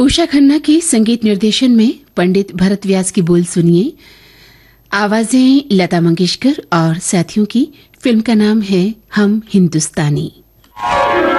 उषा खन्ना के संगीत निर्देशन में पंडित भरत व्यास की बोल सुनिए। आवाजें लता मंगेशकर और साथियों की। फिल्म का नाम है हम हिंदुस्तानी।